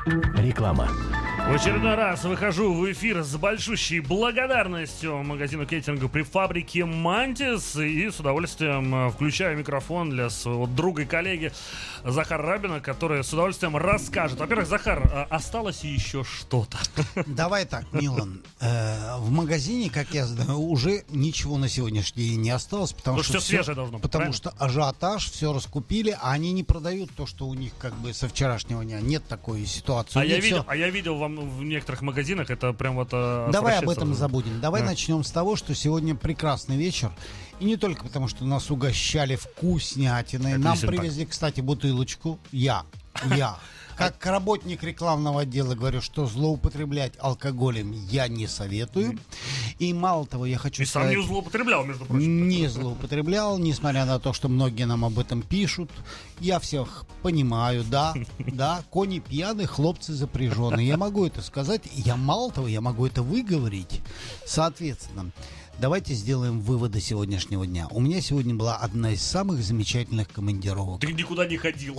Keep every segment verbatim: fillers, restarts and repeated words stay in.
Реклама. В очередной раз выхожу в эфир с большущей благодарностью магазину кейтеринга при фабрике «Мантис» и с удовольствием включаю микрофон для своего друга и коллеги Захара Рабина, который с удовольствием расскажет. Во-первых, Захар, осталось еще что-то? Давай так, Милан. Э, в магазине, как я знаю, уже ничего на сегодняшний день не осталось, потому, потому что, что все свежее должно быть. Потому правильно? что ажиотаж, все раскупили, а они не продают то, что у них как бы со вчерашнего дня. Нет такой ситуации. А я, все... видел, а я видел вам в некоторых магазинах, это прям вот... А, Давай об этом забудем. Давай да. начнем с того, что сегодня прекрасный вечер. И не только потому, что нас угощали вкуснятиной. Это Нам привезли, так. кстати, бутылочку. Я. Я. Как работник рекламного отдела говорю, что злоупотреблять алкоголем я не советую. И мало того, я хочу И сказать... сам не злоупотреблял, между прочим. Не злоупотреблял, несмотря на то, что многие нам об этом пишут. Я всех понимаю, да, да, кони пьяные, хлопцы запряженные. Я могу это сказать. Я мало того, я могу это выговорить. Соответственно, давайте сделаем выводы сегодняшнего дня. У меня сегодня была одна из самых замечательных командировок. Ты никуда не ходил.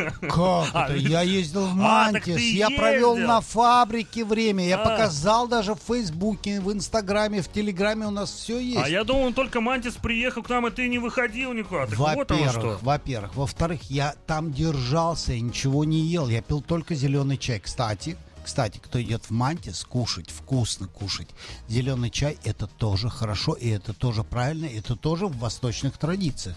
Как А, это? Я ездил в А, так Мантис, ты я провел ездил. на фабрике время, я А. показал даже в Фейсбуке, в Инстаграме, в Телеграме у нас все есть. А я думал, он только Мантис приехал к нам, и ты не выходил никуда. Так вот оно что. Во-первых, во-первых. Во-вторых, я там держался, я ничего не ел. Я пил только зеленый чай. Кстати, кстати, кто идет в Мантис кушать, вкусно кушать, зеленый чай, это тоже хорошо, и это тоже правильно, это тоже в восточных традициях.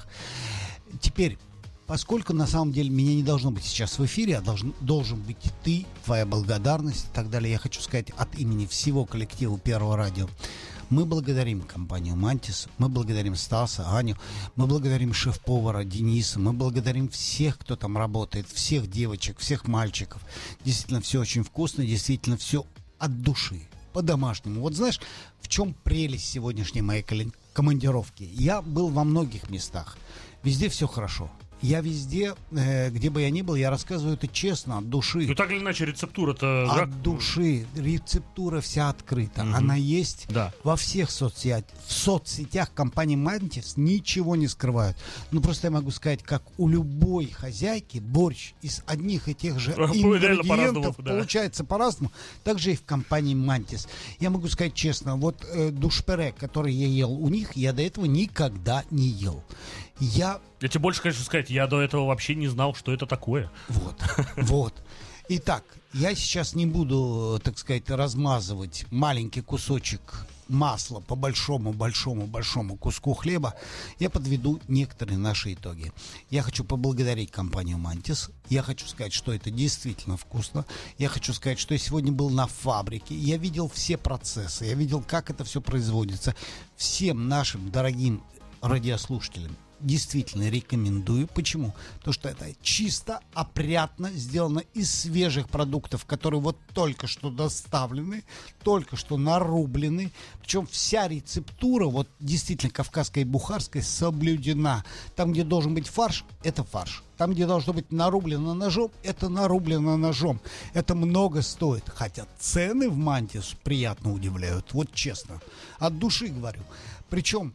Теперь, поскольку на самом деле меня не должно быть сейчас в эфире, а должен, должен быть ты, твоя благодарность и так далее, я хочу сказать от имени всего коллектива Первого радио. Мы благодарим компанию «Мантис», мы благодарим Стаса, Аню, мы благодарим шеф-повара Дениса, мы благодарим всех, кто там работает, всех девочек, всех мальчиков. Действительно, все очень вкусно, действительно, все от души, по-домашнему. Вот знаешь, в чем прелесть сегодняшней моей командировки? Я был во многих местах, везде все хорошо. Я везде, э, где бы я ни был, я рассказываю это честно, от души. Ну так или иначе, рецептура-то... От да? души. Рецептура вся открыта. Мгм. Она есть Да. во всех соцсетях. В соцсетях компании «Мантис» ничего не скрывают. Ну, просто я могу сказать, как у любой хозяйки борщ из одних и тех же Реально ингредиентов по-разному, да. получается по-разному. Так же и в компании «Мантис». Я могу сказать честно, вот э, душпере, который я ел у них, я до этого никогда не ел. Я... Я тебе больше хочу сказать, я до этого вообще не знал, что это такое. Вот, вот. Итак, я сейчас не буду, так сказать, размазывать маленький кусочек масла по большому-большому-большому куску хлеба. Я подведу некоторые наши итоги. Я хочу поблагодарить компанию «Мантис». Я хочу сказать, что это действительно вкусно. Я хочу сказать, что я сегодня был на фабрике. Я видел все процессы. Я видел, как это все производится. Всем нашим дорогим радиослушателям действительно рекомендую. Почему? Потому что это чисто, опрятно сделано из свежих продуктов, которые вот только что доставлены, только что нарублены. Причем вся рецептура, вот действительно кавказская и бухарская, соблюдена. Там, где должен быть фарш, это фарш. Там, где должно быть нарублено ножом, это нарублено ножом. Это много стоит. Хотя цены в «Мантис» приятно удивляют. Вот честно. От души говорю. Причем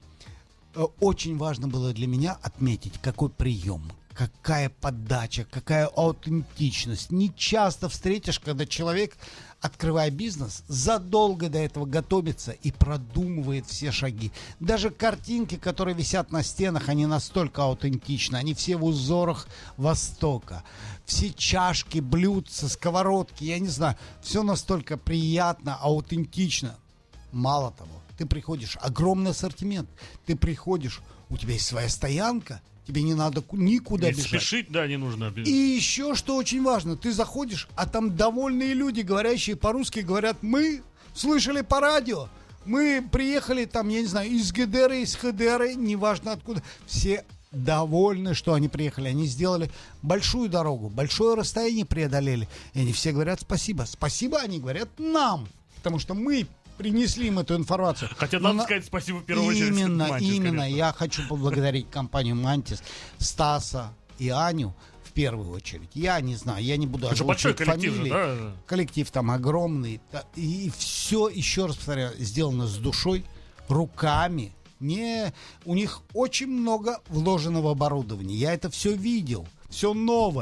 очень важно было для меня отметить, какой прием, какая подача, какая аутентичность. Не часто встретишь, когда человек, открывая бизнес, задолго до этого готовится и продумывает все шаги. Даже картинки, которые висят на стенах, они настолько аутентичны. Они все в узорах Востока. Все чашки, блюдца, сковородки, я не знаю, все настолько приятно, аутентично. Мало того, ты приходишь, огромный ассортимент. Ты приходишь, у тебя есть своя стоянка, тебе не надо никуда И бежать. спешить, да, не нужно. И еще, что очень важно, ты заходишь, а там довольные люди, говорящие по-русски, говорят: мы слышали по радио, мы приехали там, я не знаю, из Гдеры, из Хедеры, неважно откуда. Все довольны, что они приехали. Они сделали большую дорогу, большое расстояние преодолели. И они все говорят спасибо. Спасибо они говорят нам, потому что мы принесли им эту информацию. Хотя Но надо на... сказать спасибо в первую очередь. Именно, Мантис, именно. конечно. Я хочу поблагодарить компанию «Мантис», Стаса и Аню в первую очередь. Я не знаю, я не буду Это большой озвучивать коллектив фамилии. же, да? Коллектив там огромный. И все, еще раз повторяю, сделано с душой, руками. Не, у них очень много вложенного оборудования. Я это все видел. Все новое.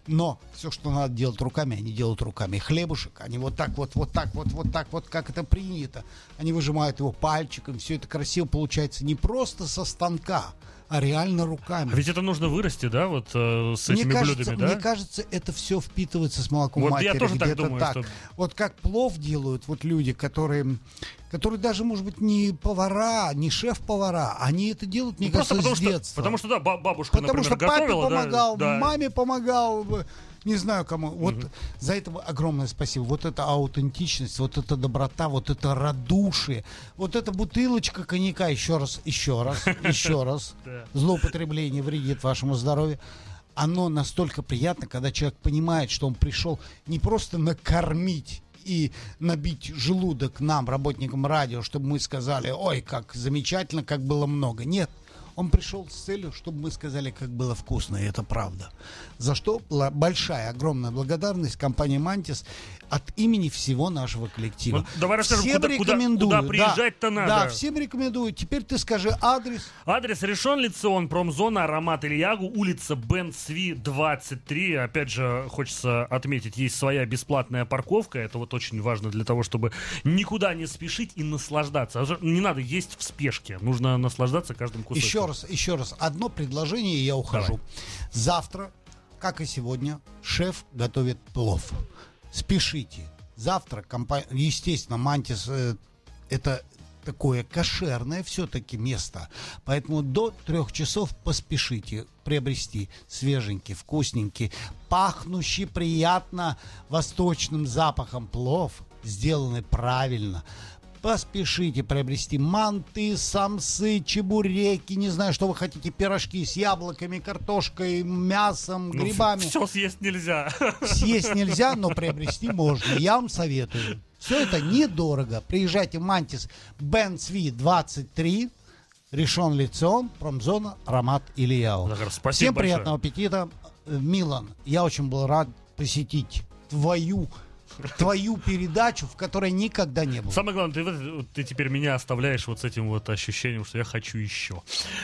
Но все, что надо делать руками, они делают руками. Хлебушек, они вот так вот, вот так вот, вот так вот, как это принято. Они выжимают его пальчиком, все это красиво получается не просто со станка, а реально руками. А ведь это нужно вырасти, да, вот э, с этими мне кажется, блюдами, да? Мне кажется, это все впитывается с молоком вот матери. Я тоже так думаю, так. Что... Вот как плов делают вот люди, которые, которые даже, может быть, не повара, не шеф-повара, они это делают, мне ну, кажется, потому с что, детства. Потому что, да, бабушка, потому например, что папе готовила. помогал, да, маме помогал, не знаю кому. Вот Угу. за это огромное спасибо. Вот эта аутентичность, вот эта доброта, вот это радушие, вот эта бутылочка коньяка, еще раз, еще раз, еще раз, злоупотребление вредит вашему здоровью. Оно настолько приятно, когда человек понимает, что он пришел не просто накормить и набить желудок нам, работникам радио, чтобы мы сказали, ой, как замечательно, как было много. Нет. Он пришел с целью, чтобы мы сказали, как было вкусно, и это правда. За что большая, огромная благодарность компании «Мантис» от имени всего нашего коллектива. Вот давай расскажем, всем куда, рекомендую. Куда, куда приезжать-то да, надо. Да, всем рекомендую. Теперь ты скажи адрес. Адрес Ришон Лицион, промзона, Аромат Ильягу, улица Бен Цви, двадцать три. Опять же, хочется отметить, есть своя бесплатная парковка. Это вот очень важно для того, чтобы никуда не спешить и наслаждаться. Не надо есть в спешке. Нужно наслаждаться каждым кусочком. Еще раз, еще раз. Одно предложение, и я ухожу. Давай. Завтра, как и сегодня, шеф готовит плов. Спешите. Завтра, компания, естественно, «Мантис» э, это такое кошерное все-таки место. Поэтому до трех часов поспешите приобрести свеженький, вкусненький, пахнущий приятно восточным запахом плов, сделанный правильно. Поспешите приобрести манты, самсы, чебуреки, не знаю, что вы хотите, пирожки с яблоками, картошкой, мясом, ну, грибами. Все съесть нельзя. Съесть нельзя, но приобрести можно. Я вам советую. Все это недорого. Приезжайте в «Мантис», Бен Цви, двадцать три, Ришон Лицион, промзона, Аромат Ильяу. Спасибо Всем большое. приятного аппетита. Милан, я очень был рад посетить твою твою передачу, в которой никогда не было. Самое главное, ты, ты теперь меня оставляешь вот с этим вот ощущением, что я хочу еще.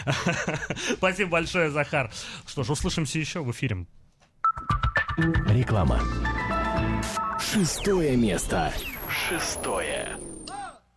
Спасибо большое, Захар. Что ж, услышимся еще в эфире. Реклама. Шестое место. Шестое.